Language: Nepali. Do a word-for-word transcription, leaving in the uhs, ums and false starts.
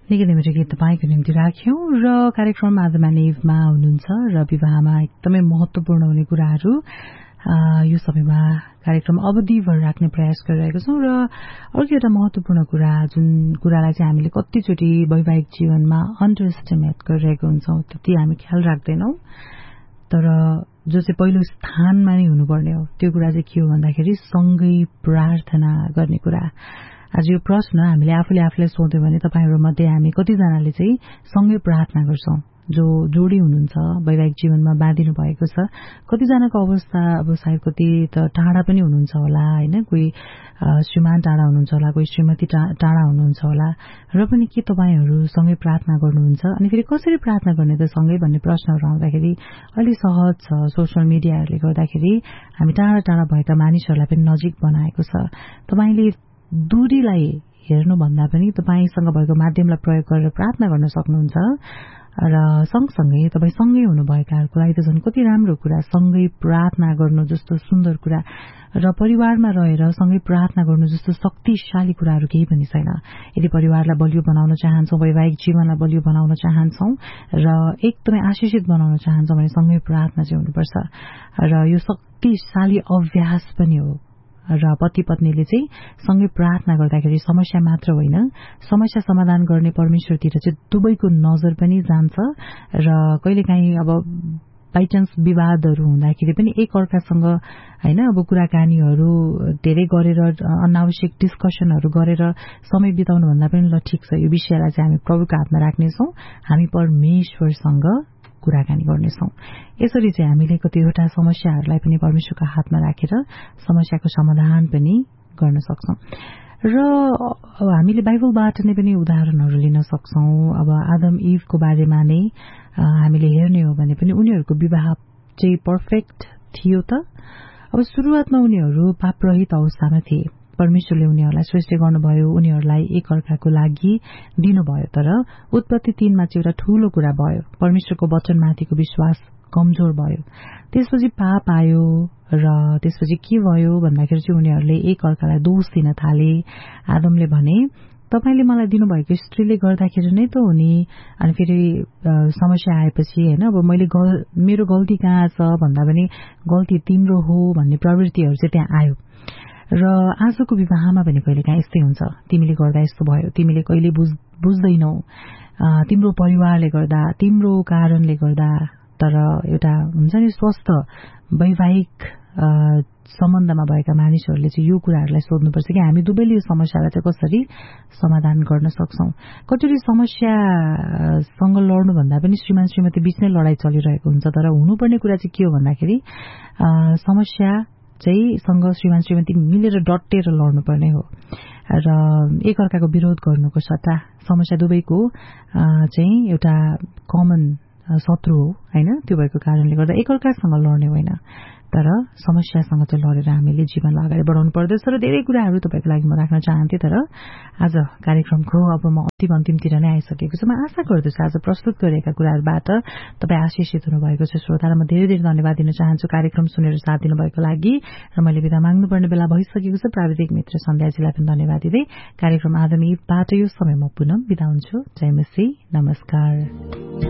निकै नै मिठो गीत तपाईँको निम्ति राख्यौं र कार्यक्रम आजमा नेभमा हुनुहुन्छ र विवाहमा एकदमै महत्वपूर्ण हुने कुराहरू यो समयमा कार्यक्रम अवधिभर राख्ने प्रयास गरिरहेको छौं र अर्को एउटा महत्वपूर्ण कुरा जुन कुरालाई चाहिँ हामीले कतिचोटि वैवाहिक जीवनमा अन्डर एस्टिमेट गरिरहेको हुन्छौं त्यति हामी ख्याल राख्दैनौं तर जो चाहिँ पहिलो स्थानमा नै हुनुपर्ने हो त्यो कुरा चाहिँ के हो भन्दाखेरि सँगै प्रार्थना गर्ने कुरा। आज यो प्रश्न हामीले आफूले आफूलाई सोध्यो भने तपाईहरु मध्ये हामी कतिजनाले चाहिँ सँगै प्रार्थना गर्छौं जो जोडी हुनुहुन्छ वैवाहिक जीवनमा बाँधिनु भएको छ। कतिजनाको अवस्था अब सायद कति त टाढा पनि हुनुहुन्छ होला हैन, कोही श्रीमान टाढा हुनुहुन्छ होला, कोही श्रीमती टाढा हुनुहुन्छ होला र पनि के तपाईहरु सँगै प्रार्थना गर्नुहुन्छ? अनि फेरि कसरी प्रार्थना गर्ने त सँगै भन्ने प्रश्नहरु आउँदाखेरि अलि सहज छ। सोशल मिडियाहरुले गर्दाखेरि हामी टाढा टाढा भएका मानिसहरुलाई पनि नजिक बनाएको छ। तपाईले दूरीलाई हेर्नु भन्दा पनि तपाईसँग भएको माध्यमलाई प्रयोग गरेर प्रार्थना गर्न सक्नुहुन्छ र सँगसँगै तपाई सँगै हुनुभएकाहरुको लागि त झन् कति राम्रो कुरा, सँगै प्रार्थना गर्नु जस्तो सुन्दर कुरा र परिवारमा रहेर सँगै प्रार्थना गर्नु जस्तो शक्तिशाली कुराहरु केही पनि छैन। यदि परिवारलाई बलियो बनाउन चाहन्छौं, वैवाहिक जीवनलाई बलियो बनाउन चाहन्छौं र एकदमै आशीषित बनाउन चाहन्छौं भने सँगै प्रार्थना चाहिँ हुनुपर्छ र यो शक्तिशाली अभ्यास पनि हो र पति पत्नीले चाहिँ सँगै प्रार्थना गर्दाखेरि समस्या मात्र होइन, समस्या समाधान गर्ने परमेश्वरतिर चाहिँ दुवैको नजर पनि जान्छ र कहिलेकाहीँ अब बाइचान्स विवादहरू हुँदाखेरि पनि एक अर्कासँग हैन अब कुराकानीहरू धेरै गरेर अनावश्यक डिस्कसनहरू गरेर समय बिताउनु भन्दा पनि ल ठीक छ यो विषयलाई चाहिँ हामी प्रभुको हातमा राख्नेछौं, हामी परमेश्वरसँग कुराकानी गर्नेछौं। यसरी चाहिँ हामीले कतिवटा समस्याहरूलाई पनि परमेश्वरको हातमा राखेर समस्याको समाधान पनि गर्न सक्छौं र हामीले बाइबलबाट नै पनि उदाहरणहरू लिन सक्छौं। अब आदम इभको बारेमा नै हामीले हेर्ने हो भने पनि उनीहरूको विवाह चाहिँ पर्फेक्ट थियो त। अब सुरुवातमा उनीहरू पापरहित अवस्थामा थिए, परमेश्वरले उनीहरूलाई सृष्टि गर्नुभयो, उनीहरूलाई एक अर्काको लागि दिनुभयो। तर उत्पत्ति तीनमा चाहिँ एउटा ठूलो कुरा भयो, परमेश्वरको वचनमाथिको विश्वास कमजोर भयो। त्यसपछि पाप आयो र त्यसपछि के भयो भन्दाखेरि चाहिँ उनीहरूले एक अर्कालाई दोष दिन थाले। आदमले भने तपाईले मलाई दिनुभएको स्त्रीले गर्दाखेरि नै त हो नि, अनि फेरि समस्या आएपछि हैन अब मैले मेरो गल्ती कहाँ छ भन्दा पनि गल्ती तिम्रो हो भन्ने प्रवृत्तिहरू चाहिँ त्यहाँ आयो। र आजको विवाहमा पनि कहिलेकाहीँ यस्तै हुन्छ, तिमीले गर्दा यस्तो भयो, तिमीले कहिले बुझ्दैनौ, तिम्रो परिवारले गर्दा, तिम्रो कारणले गर्दा। तर एउटा हुन्छ नि स्वस्थ वैवाहिक सम्बन्धमा भएका मानिसहरूले चाहिँ यो कुराहरूलाई सोध्नुपर्छ कि हामी दुवैले यो समस्यालाई चाहिँ कसरी समाधान गर्न सक्छौं। कतिवटा समस्यासँग लड्नु भन्दा पनि श्रीमान श्रीमती बीच नै लडाई चलिरहेको हुन्छ। तर हुनुपर्ने कुरा चाहिँ के हो भन्दाखेरि समस्या चाहिँ सँग श्रीमान श्रीमती मिलेर डटेर लड्नुपर्ने हो र एक अर्काको विरोध गर्नुको सट्टा समस्या दुवैको चाहिँ एउटा कमन शत्रु हो हैन, त्यो भएको कारणले गर्दा एक अर्कासँग लड्ने होइन तर समस्यासँग चाहिँ लडेर हामीले जीवनलाई अगाडि बढाउनु पर्दछ। र धेरै कुराहरू तपाईको लागि म राख्न चाहन्थे तर आज कार्यक्रमको अब म अन्तिम अन्तिमतिर नै आइसकेको छु। म आशा गर्दछु आज प्रस्तुत गरेका कुराहरूबाट तपाई आशीषित हुनुभएको छ। श्रोता, र म धेरै धेरै धन्यवाद दिन चाहन्छु कार्यक्रम सुनेर साथ दिनुभएको लागि र मैले बिदा माग्नुपर्ने बेला भइसकेको छ। प्राविधिक मित्र सन्ध्याजीलाई पनि धन्यवाद दिँदै कार्यक्रम आदमीबाट यो समय म पुनः बिदा हुन्छु। जय मसीह, नमस्कार।